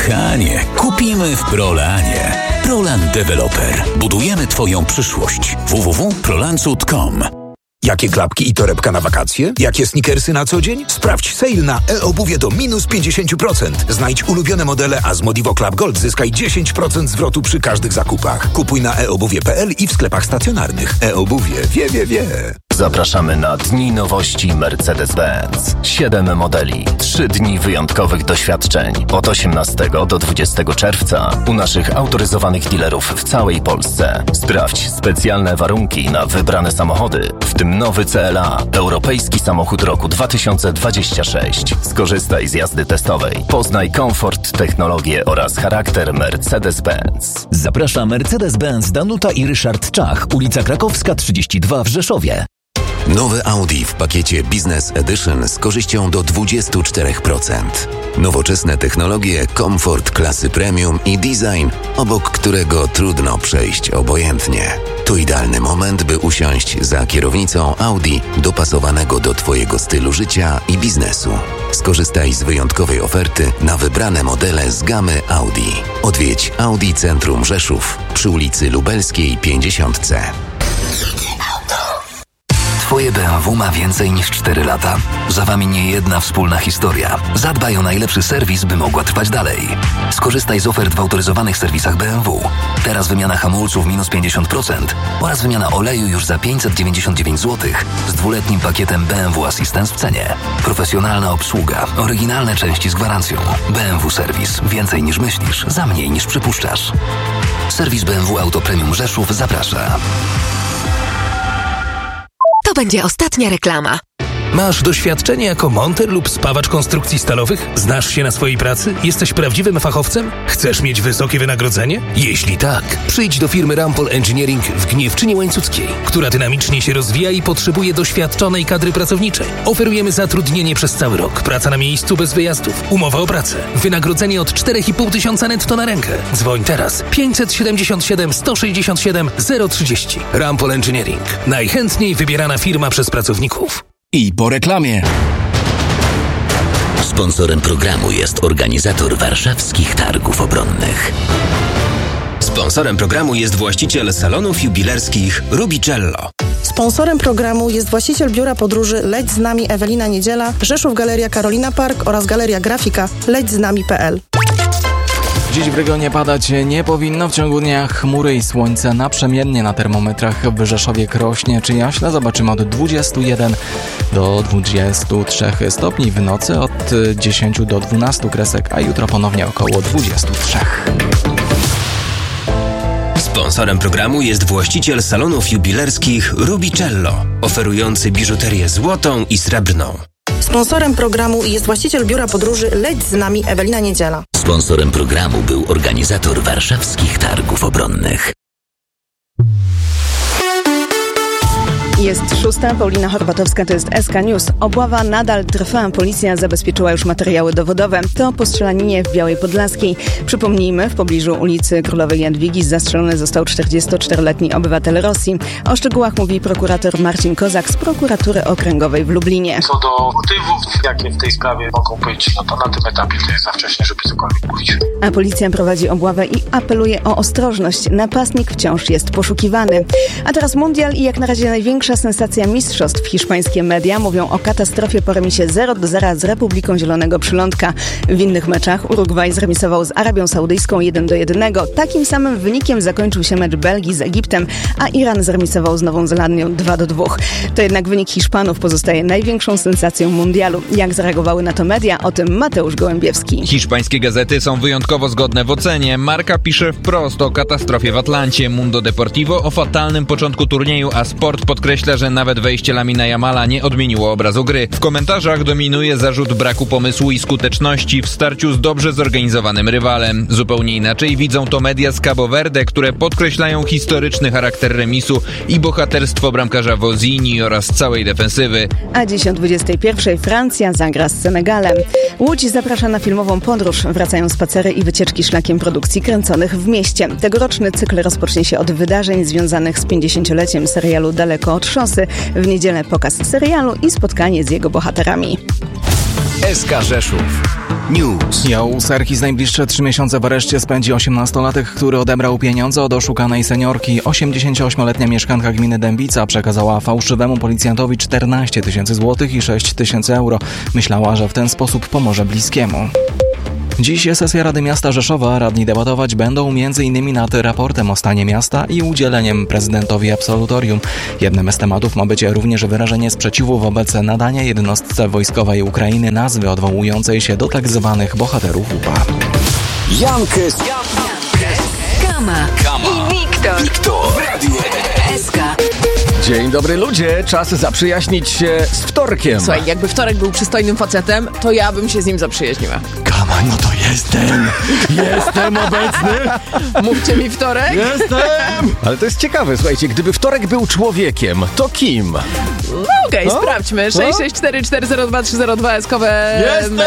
Kochanie, kupimy w Prolanie. Prolan Developer. Budujemy Twoją przyszłość. www.prolancut.com. Jakie klapki i torebka na wakacje? Jakie sneakersy na co dzień? Sprawdź sale na e-obuwie do minus 50%. Znajdź ulubione modele, a z Modivo Club Gold zyskaj 10% zwrotu przy każdych zakupach. Kupuj na eobuwie.pl i w sklepach stacjonarnych. E-obuwie wie. Zapraszamy na Dni Nowości Mercedes-Benz. 7 modeli, 3 dni wyjątkowych doświadczeń. Od 18 do 20 czerwca u naszych autoryzowanych dealerów w całej Polsce. Sprawdź specjalne warunki na wybrane samochody, w tym nowy CLA, europejski samochód roku 2026. Skorzystaj z jazdy testowej. Poznaj komfort, technologię oraz charakter Mercedes-Benz. Zaprasza Mercedes-Benz Danuta i Ryszard Czach, ulica Krakowska 32 w Rzeszowie. Nowy Audi w pakiecie Business Edition z korzyścią do 24%. Nowoczesne technologie, komfort klasy premium i design, obok którego trudno przejść obojętnie. To idealny moment, by usiąść za kierownicą Audi dopasowanego do Twojego stylu życia i biznesu. Skorzystaj z wyjątkowej oferty na wybrane modele z gamy Audi. Odwiedź Audi Centrum Rzeszów przy ulicy Lubelskiej 50C. Twoje BMW ma więcej niż 4 lata. Za Wami nie jedna wspólna historia. Zadbaj o najlepszy serwis, by mogła trwać dalej. Skorzystaj z ofert w autoryzowanych serwisach BMW. Teraz wymiana hamulców minus 50% oraz wymiana oleju już za 599 zł z 2-letnim pakietem BMW Assistance w cenie. Profesjonalna obsługa, oryginalne części z gwarancją. BMW Serwis. Więcej niż myślisz, za mniej niż przypuszczasz. Serwis BMW Auto Premium Rzeszów zaprasza. To będzie ostatnia reklama. Masz doświadczenie jako monter lub spawacz konstrukcji stalowych? Znasz się na swojej pracy? Jesteś prawdziwym fachowcem? Chcesz mieć wysokie wynagrodzenie? Jeśli tak, przyjdź do firmy Rampol Engineering w Gniewczynie Łańcuckiej, która dynamicznie się rozwija i potrzebuje doświadczonej kadry pracowniczej. Oferujemy zatrudnienie przez cały rok, praca na miejscu bez wyjazdów, umowa o pracę, wynagrodzenie od 4,5 tysiąca netto na rękę. Dzwoń teraz 577 167 030. Rampol Engineering. Najchętniej wybierana firma przez pracowników. I po reklamie. Sponsorem programu jest organizator warszawskich targów obronnych. Sponsorem programu jest właściciel salonów jubilerskich Rubicello. Sponsorem programu jest właściciel biura podróży Leć z nami Ewelina Niedziela, Rzeszów Galeria Karolina Park oraz Galeria Grafika lećznami.pl. Dziś w regionie padać nie powinno. W ciągu dnia chmury i słońce naprzemiennie na termometrach. W Rzeszowie, Krośnie czy Jaśle zobaczymy od 21 do 23 stopni. W nocy od 10 do 12 kresek, a jutro ponownie około 23. Sponsorem programu jest właściciel salonów jubilerskich Rubicello, oferujący biżuterię złotą i srebrną. Sponsorem programu jest właściciel biura podróży Leć z nami Ewelina Niedziela. Sponsorem programu był organizator warszawskich targów obronnych. Jest 6, Paulina Horbatowska, to jest SK News. Obława nadal trwa, policja zabezpieczyła już materiały dowodowe. To po strzelaninie w Białej Podlaskiej. Przypomnijmy, w pobliżu ulicy Królowej Jadwigi zastrzelony został 44-letni obywatel Rosji. O szczegółach mówi prokurator Marcin Kozak z prokuratury okręgowej w Lublinie. Co do motywów, jakie w tej sprawie mogą być, no to na tym etapie to jest za wcześnie, żeby cokolwiek mówić. A policja prowadzi obławę i apeluje o ostrożność. Napastnik wciąż jest poszukiwany. A teraz mundial i jak na razie największa sensacja mistrzostw. Hiszpańskie media mówią o katastrofie po remisie 0-0 z Republiką Zielonego Przylądka. W innych meczach Urugwaj zremisował z Arabią Saudyjską 1-1. Takim samym wynikiem zakończył się mecz Belgii z Egiptem, a Iran zremisował z Nową Zelandią 2-2. To jednak wynik Hiszpanów pozostaje największą sensacją mundialu. Jak zareagowały na to media? O tym Mateusz Gołębiewski. Hiszpańskie gazety są wyjątkowo zgodne w ocenie. Marca pisze wprost o katastrofie w Atlancie, Mundo Deportivo o fatalnym początku turnieju, a Sport podkreśla, że nawet wejście Lamina Jamala nie odmieniło obrazu gry. W komentarzach dominuje zarzut braku pomysłu i skuteczności w starciu z dobrze zorganizowanym rywalem. Zupełnie inaczej widzą to media z Cabo Verde, które podkreślają historyczny charakter remisu i bohaterstwo bramkarza Wozini oraz całej defensywy. A dziś o 21:00 Francja zagra z Senegalem. Łódź zaprasza na filmową podróż. Wracają spacery i wycieczki szlakiem produkcji kręconych w mieście. Tegoroczny cykl rozpocznie się od wydarzeń związanych z 50-leciem serialu Daleko od szosy. W niedzielę pokaz serialu i spotkanie z jego bohaterami. SK Rzeszów. News. Serkis najbliższe 3 miesiące w areszcie spędzi 18-latek, który odebrał pieniądze od oszukanej seniorki. 88-letnia mieszkanka gminy Dębica przekazała fałszywemu policjantowi 14 000 złotych i 6 000 euro. Myślała, że w ten sposób pomoże bliskiemu. Dziś jest sesja Rady Miasta Rzeszowa. Radni debatować będą m.in. nad raportem o stanie miasta i udzieleniem prezydentowi absolutorium. Jednym z tematów ma być również wyrażenie sprzeciwu wobec nadania jednostce wojskowej Ukrainy nazwy odwołującej się do tak zwanych bohaterów UPA. Jankes, Kama i Wiktor w Radiu SK. Dzień dobry ludzie, czas zaprzyjaźnić się z wtorkiem. Słuchaj, jakby wtorek był przystojnym facetem, to ja bym się z nim zaprzyjaźniła. Kama, no to jestem obecny. Mówcie mi wtorek. Jestem. Ale to jest ciekawe, słuchajcie, gdyby wtorek był człowiekiem, to kim? No okej, sprawdźmy. 664 402 302 eskowe